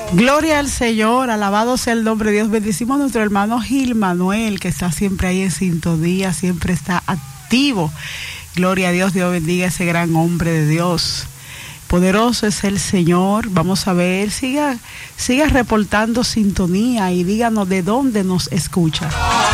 Gloria al Señor, alabado sea el nombre de Dios. Bendecimos a nuestro hermano Gil Manuel, que está siempre ahí en sintonía, siempre está activo. Gloria a Dios, Dios bendiga a ese gran hombre de Dios. Poderoso es el Señor. Vamos a ver, siga reportando sintonía y díganos de dónde nos escucha.